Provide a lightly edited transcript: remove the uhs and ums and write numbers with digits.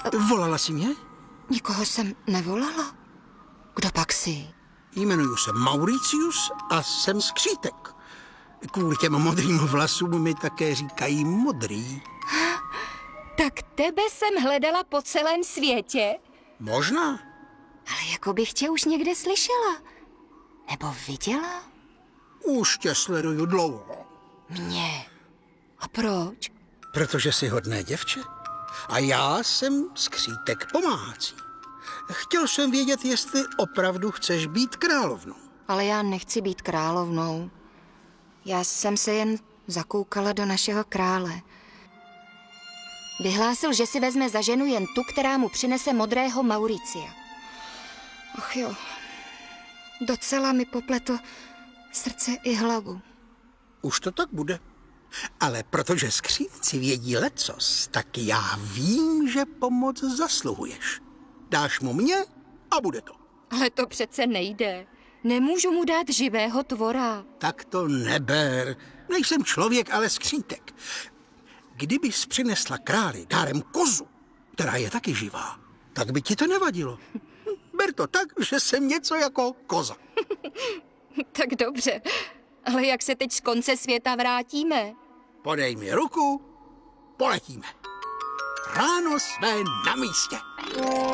Volala jsi mě? Nikoho jsem nevolala. Kdo pak jsi? Jmenuji se Mauricius a jsem skřítek. Kvůli těm modrým vlasům mi také říkají modrý. Tak tebe jsem hledala po celém světě. Možná. Ale jako bych tě už někde slyšela. Nebo viděla? Už tě sleduju dlouho. Mě. A proč? Protože jsi hodné děvče. A já jsem skřítek pomáhací. Chtěl jsem vědět, jestli opravdu chceš být královnou. Ale já nechci být královnou. Já jsem se jen zakoukala do našeho krále. Vyhlásil, že si vezme za ženu jen tu, která mu přinese modrého Mauricia. Ach jo, docela mi popletl srdce i hlavu. Už to tak bude. Ale protože skřídci vědí lecos, tak já vím, že pomoc zasluhuješ. Dáš mu mě a bude to. Ale to přece nejde. Nemůžu mu dát živého tvora. Tak to neber. Nejsem člověk, ale skřítek. Kdybys přinesla králi dárem kozu, která je taky živá, tak by ti to nevadilo. Ber to tak, že jsem něco jako koza. Tak dobře, ale jak se teď z konce světa vrátíme? Podej mi ruku, poletíme. Ráno jsme na místě.